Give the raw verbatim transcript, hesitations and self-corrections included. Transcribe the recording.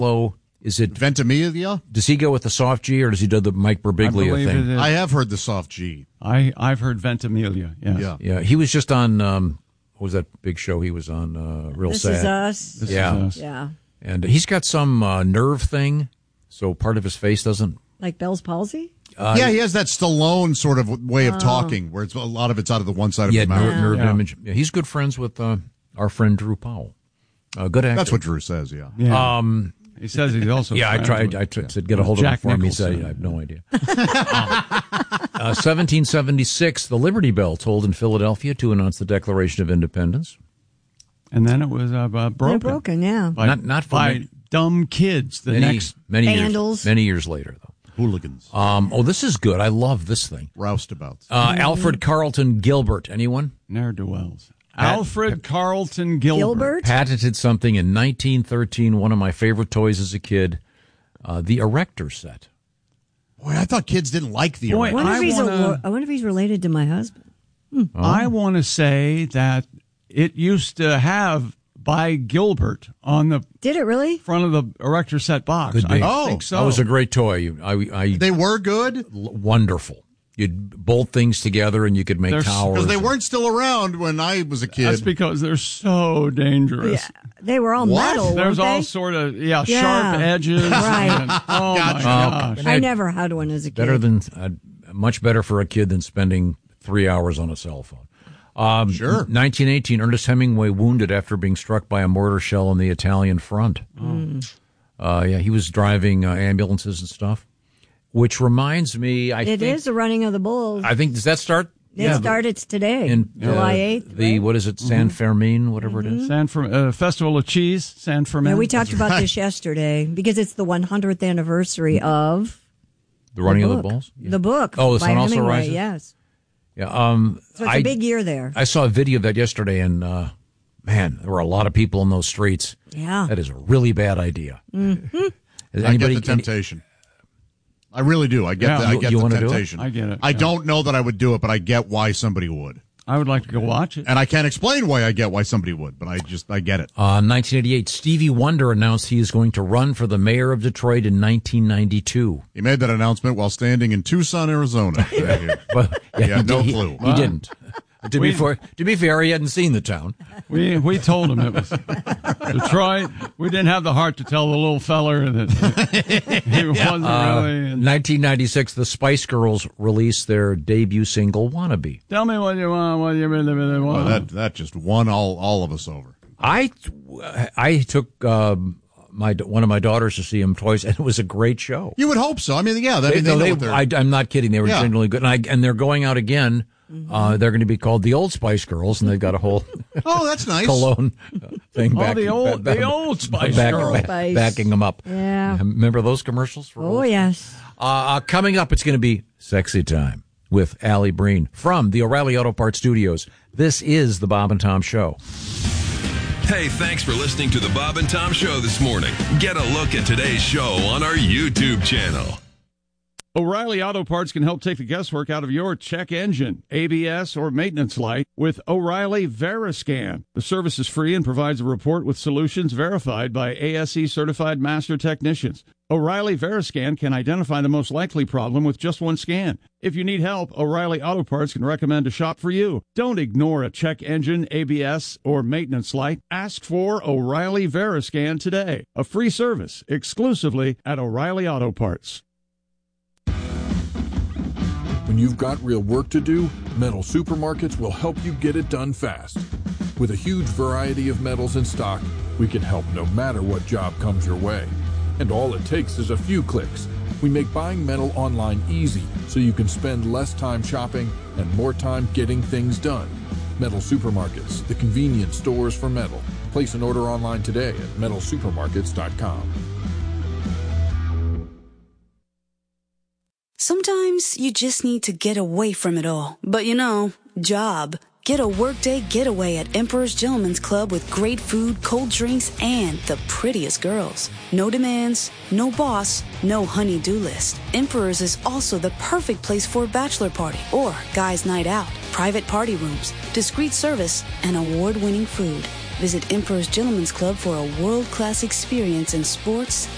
Low. Is it Ventimiglia? Does he go with the soft G or does he do the Mike Birbiglia thing? I have heard the soft G. I, I've heard Ventimiglia, yes. Yeah. Yeah, he was just on, um, what was that big show he was on? Uh, Real This Sad. Is Us. This yeah. is us. Yeah. And he's got some uh, nerve thing, so part of his face doesn't. Like Bell's palsy? Uh, yeah, he has that Stallone sort of way of talking, where it's a lot of it's out of the one side of yeah, the mouth. nerve, nerve Yeah. damage. Yeah, he's good friends with uh, our friend Drew Powell. Uh, good actor. That's what Drew says, yeah. Yeah. Um, he says he's also. yeah, I friends tried. with- I t- said get a hold Jack of him for him. He Nicholson. said, I have no idea. uh, seventeen seventy-six, the Liberty Bell tolled in Philadelphia to announce the Declaration of Independence. And then it was uh, uh, They're broken. broken, yeah. By, Not- not for by me. dumb kids. The Many, next. many years, Vandals. many years later, though. Hooligans. Um, oh, this is good. I love this thing. Roustabouts. Uh, Alfred Carlton Gilbert. Anyone? Ne'er-do-wells. Alfred Carlton Gilbert. Gilbert? Patented something in nineteen thirteen. One of my favorite toys as a kid, uh, the Erector set. Boy, I thought kids didn't like the Boy, I wonder, I if he's a, wanna- lo- I wonder if he's related to my husband. I want to say that it used to have by Gilbert on the Did it really? front of the Erector set box. Could be. I Oh, think so. That was a great toy. I, I They were good l- wonderful. You'd bolt things together and you could make They're s- towers. because they and- weren't still around when I was a kid. That's because they're so dangerous. Yeah. They were all What? metal, There's weren't all they? sort of yeah, Yeah. sharp edges. Right. and- oh Gotcha. my gosh! I never had one as a kid. better than uh, much better for a kid than spending three hours on a cell phone. Um, Sure. nineteen eighteen, Ernest Hemingway wounded after being struck by a mortar shell on the Italian front. Uh, yeah, he was driving uh, ambulances and stuff. Which reminds me, I It think is the running of the bulls. I think does that start? It started today, in July uh, eighth. The right? what is it? San Fermin, whatever it is. San Fer- uh, Festival of Cheese, San Fermin. Yeah, we talked about this yesterday because it's the one hundredth anniversary of The running the of the book. balls. The book. Oh, the by sun also Hemingway, rises? Yes. Yeah. Um, So it's a I, big year there. I saw a video of that yesterday, and uh, man, there were a lot of people in those streets. Yeah. That is a really bad idea. Mm-hmm. Is I get the any- temptation. I really do. I get Yeah. the, I You- get you the wanna do it? temptation. I get it, I yeah. don't know that I would do it, but I get why somebody would. I would like to go watch it. And I can't explain why I get why somebody would, but I just I get it. Uh, nineteen eighty-eight, Stevie Wonder announced he is going to run for the mayor of Detroit in nineteen ninety-two. He made that announcement while standing in Tucson, Arizona. Right here. But He had no he, clue. He didn't. To We- be fair, to be fair, he hadn't seen the town. We we told him it was Detroit. We didn't have the heart to tell the little feller that he wasn't really. nineteen ninety-six, the Spice Girls released their debut single, "Wannabe." Tell me what you want. What you really really Well, want. that that just won all all of us over. I I took um, my my one of my daughters to see him twice, and it was a great show. You would hope so. I mean, yeah, they, They, they no, know they, what they're. I, I'm not kidding. They were Yeah. genuinely good, and, I, and they're going out again. Uh, they're going to be called the Old Spice Girls, and they've got a whole oh, that's nice. cologne thing. Oh, back, the old- back- the Old Spice back- Girls. back- Spice. backing them up. Yeah. Remember those commercials? For Oh, Old yes. Uh, uh, coming up, it's going to be Sexy Time with Allie Breen from the O'Reilly Auto Parts Studios. This is the Bob and Tom Show. Hey, thanks for listening to the Bob and Tom Show this morning. Get a look at today's show on our YouTube channel. O'Reilly Auto Parts can help take the guesswork out of your check engine, A B S, or maintenance light with O'Reilly Veriscan. The service is free and provides a report with solutions verified by A S E certified master technicians. O'Reilly Veriscan can identify the most likely problem with just one scan. If you need help, O'Reilly Auto Parts can recommend a shop for you. Don't ignore a check engine, A B S, or maintenance light. Ask for O'Reilly Veriscan today. A free service exclusively at O'Reilly Auto Parts. When you've got real work to do, Metal Supermarkets will help you get it done fast. With a huge variety of metals in stock, we can help no matter what job comes your way. And all it takes is a few clicks. We make buying metal online easy so you can spend less time shopping and more time getting things done. Metal Supermarkets, the convenience stores for metal. Place an order online today at metal supermarkets dot com. Sometimes you just need to get away from it all. But you know, job. Get a workday getaway at Emperor's Gentleman's Club with great food, cold drinks, and the prettiest girls. No demands, no boss, no honey-do list. Emperor's is also the perfect place for a bachelor party or guys' night out. Private party rooms, discreet service, and award-winning food. Visit Emperor's Gentleman's Club for a world-class experience in sports